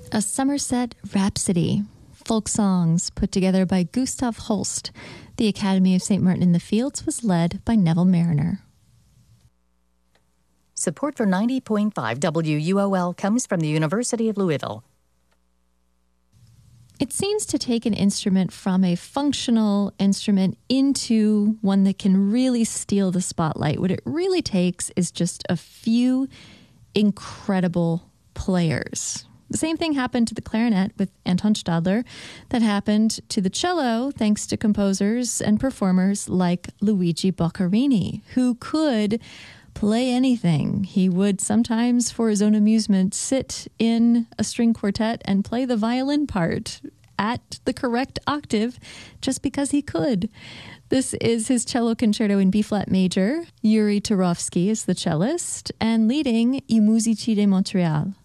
A Somerset Rhapsody, folk songs put together by Gustav Holst. The Academy of St. Martin in the Fields was led by Neville Mariner. Support for 90.5 WUOL comes from the University of Louisville. It seems to take an instrument from a functional instrument into one that can really steal the spotlight. What it really takes is just a few incredible players. The same thing happened to the clarinet with Anton Stadler that happened to the cello thanks to composers and performers like Luigi Boccherini, who could play anything. He would sometimes, for his own amusement, sit in a string quartet and play the violin part at the correct octave just because he could. This is his cello concerto in B-flat major. Yuri Turovsky is the cellist, and leading I Musici de Montréal.